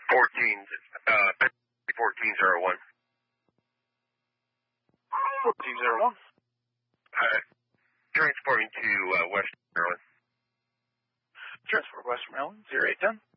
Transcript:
1401. 1401. Transporting to West Maryland. Transport West Maryland, 0810.